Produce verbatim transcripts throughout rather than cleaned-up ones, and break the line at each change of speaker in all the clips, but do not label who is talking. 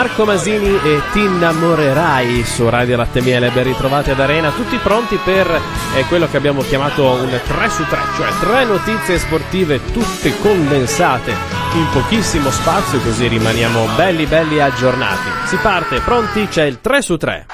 Marco Masini e Ti innamorerai su Radio Latte Miele. Ben ritrovati ad Arena, tutti pronti per eh, quello che abbiamo chiamato un tre su tre, cioè tre notizie sportive tutte condensate in pochissimo spazio, così rimaniamo belli belli aggiornati. Si parte, pronti? C'è il tre su tre.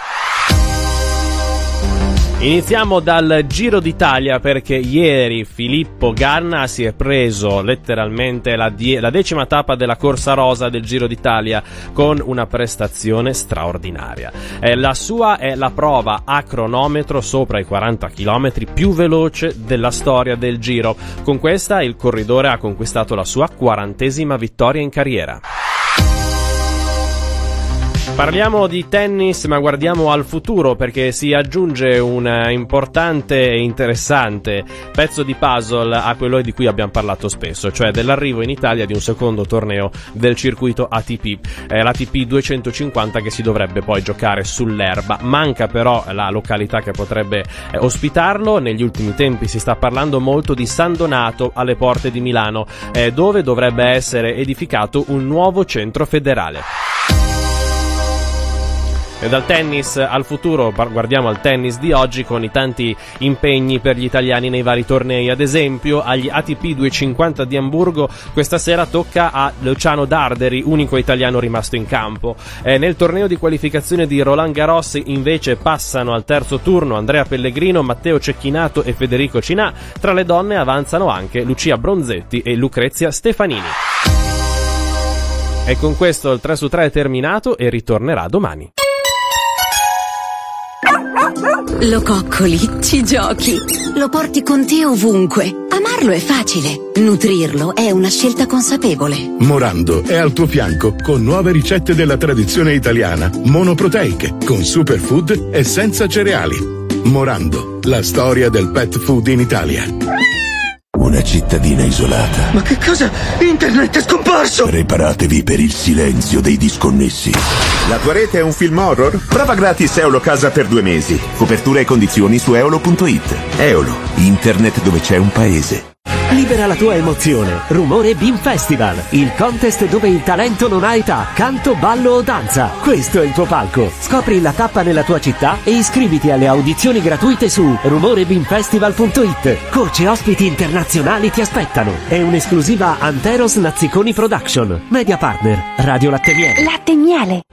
Iniziamo dal Giro d'Italia, perché ieri Filippo Ganna si è preso letteralmente la, die- la decima tappa della corsa rosa del Giro d'Italia con una prestazione straordinaria. Eh, la sua è la prova a cronometro sopra i quaranta chilometri più veloce della storia del Giro. Con questa il corridore ha conquistato la sua quarantesima vittoria in carriera. Parliamo di tennis, ma guardiamo al futuro, perché si aggiunge un importante e interessante pezzo di puzzle a quello di cui abbiamo parlato spesso, cioè dell'arrivo in Italia di un secondo torneo del circuito A T P, eh, l'A T P duecentocinquanta, che si dovrebbe poi giocare sull'erba. Manca però la località che potrebbe eh, ospitarlo. Negli ultimi tempi si sta parlando molto di San Donato, alle porte di Milano, eh, dove dovrebbe essere edificato un nuovo centro federale. E dal tennis al futuro guardiamo al tennis di oggi, con i tanti impegni per gli italiani nei vari tornei. Ad esempio agli A T P duecentocinquanta di Amburgo questa sera tocca a Luciano Darderi, unico italiano rimasto in campo. Eh, nel torneo di qualificazione di Roland Garros invece passano al terzo turno Andrea Pellegrino, Matteo Cecchinato e Federico Cinà. Tra le donne avanzano anche Lucia Bronzetti e Lucrezia Stefanini. E con questo il tre su tre è terminato e ritornerà domani.
Lo coccoli, ci giochi, lo porti con te ovunque. Amarlo è facile, nutrirlo è una scelta consapevole.
Morando è al tuo fianco con nuove ricette della tradizione italiana, monoproteiche, con superfood e senza cereali. Morando, la storia del pet food in Italia.
Una cittadina isolata.
Ma che cosa? Internet è scomparso!
Preparatevi per il silenzio dei disconnessi.
La tua rete è un film horror? Prova gratis Eolo Casa per due mesi. Copertura e condizioni su eolo punto it. Eolo, internet dove c'è un paese.
Libera la tua emozione. Rumore Beam Festival, il contest dove il talento non ha età, canto, ballo o danza. Questo è il tuo palco. Scopri la tappa nella tua città e iscriviti alle audizioni gratuite su rumore beam festival punto it. Coach e ospiti internazionali ti aspettano. È un'esclusiva Anteros Nazziconi Production. Media partner Radio Latte Miele.
Latte Miele.